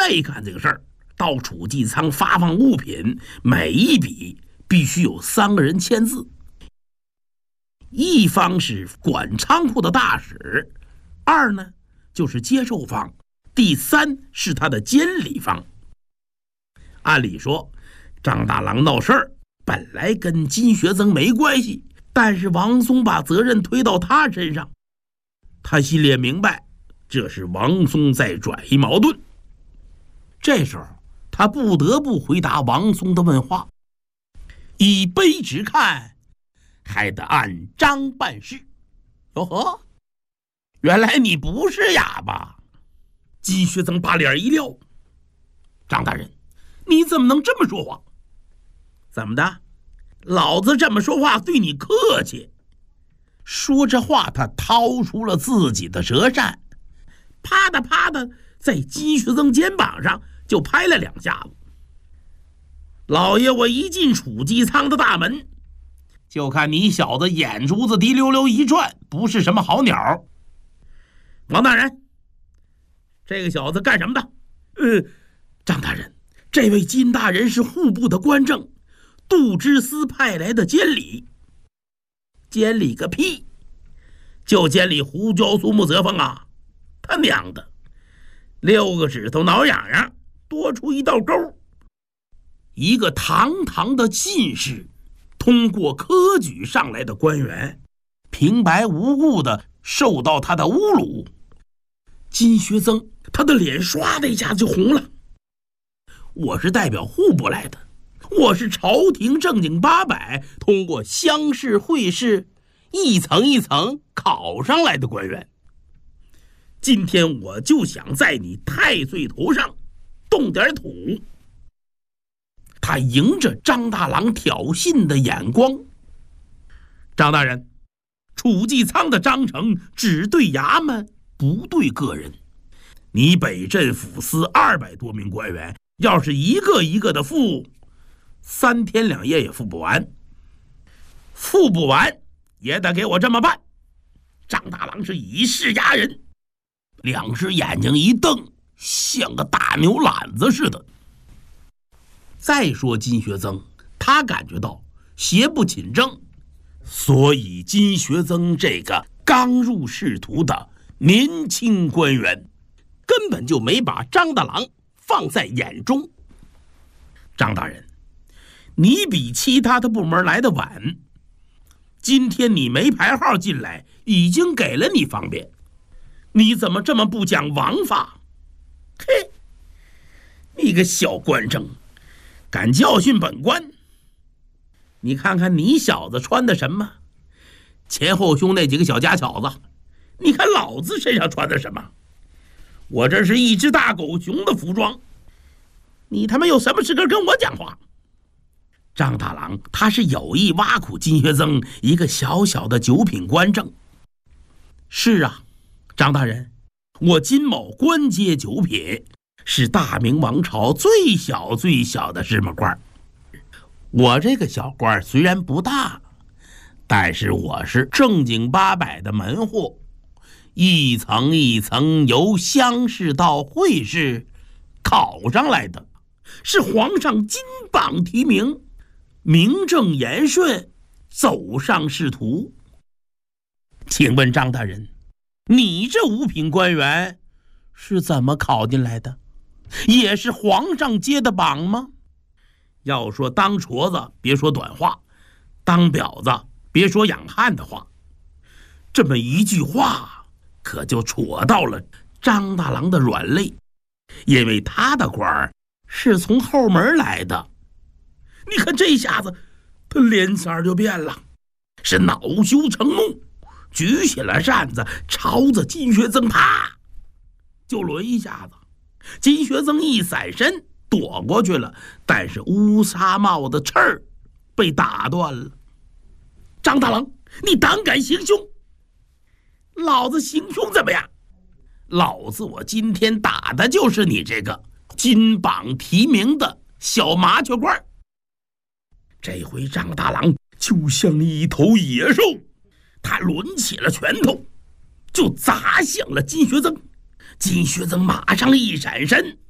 一干这个事儿，到储计仓发放物品，每一笔必须有3个人签字。一方是管仓库的大使，二呢就是接受方，第三是他的监理方。按理说，张大郎闹事儿本来跟金学增没关系，但是王松把责任推到他身上，他心里也明白，这是王松在转移矛盾。这时候他不得不回答王松的问话，以卑职看，还得按章办事。哟呵，原来你不是哑巴。金学增把脸一撂，张大人，你怎么能这么说话？怎么的？老子这么说话对你客气。说着话，他掏出了自己的折扇，啪嗒啪嗒在金学增肩膀上就拍了2下子。老爷，我一进储计仓的大门，就看你小子眼珠子滴溜溜一转，不是什么好鸟。王大人，这个小子干什么的？张大人，这位金大人是户部的官正，杜知司派来的监理。监理个屁！就监理胡椒苏木泽峰啊！他娘的，6个指头挠痒痒，多出一道沟。一个堂堂的进士，通过科举上来的官员，平白无故的受到他的侮辱。金学增他的脸唰的一下就红了。我是代表户部来的，我是朝廷正经800通过乡试会试一层一层考上来的官员。今天我就想在你太岁头上动点土。他迎着张大郎挑衅的眼光，张大人，储计仓的章程只对衙门，不对个人。你北镇抚司200多名官员，要是一个一个的付，3天2夜也付不完，付不完也得给我这么办。张大郎是以势压人，2只眼睛一瞪，像个大牛懒子似的。再说金学增，他感觉到邪不侵正，所以金学增这个刚入仕途的年轻官员根本就没把张大郎放在眼中。张大人，你比其他的部门来得晚，今天你没排号进来，已经给了你方便，你怎么这么不讲王法？嘿，你个小官正，敢教训本官？你看看你小子穿的什么，前后胸那几个小家巧子，你看老子身上穿的什么？我这是一只大狗熊的服装，你他妈有什么资格跟我讲话？张大郎他是有意挖苦金学增一个小小的9品官正。是啊，张大人，我金某官阶9品，是大明王朝最小最小的芝麻官。我这个小官虽然不大，但是我是正经800的门户，一层一层由乡试到会试考上来的，是皇上金榜题名，名正言顺走上仕途。请问张大人，你这5品官员是怎么考进来的？也是皇上接的榜吗？要说当矬子别说短话，当婊子别说养汉的话，这么一句话可就戳到了张大郎的软肋，因为他的官是从后门来的。你看这下子他脸色就变了，是恼羞成怒，举起了扇子朝着金学增啪就抡一下子。金学增一闪身躲过去了，但是乌纱帽的刺儿被打断了。张大郎，你胆敢行凶？老子行凶怎么样？老子我今天打的就是你这个金榜题名的小麻雀官。这回张大郎就像一头野兽，他抡起了拳头就砸向了金学增。金学增马上一闪身，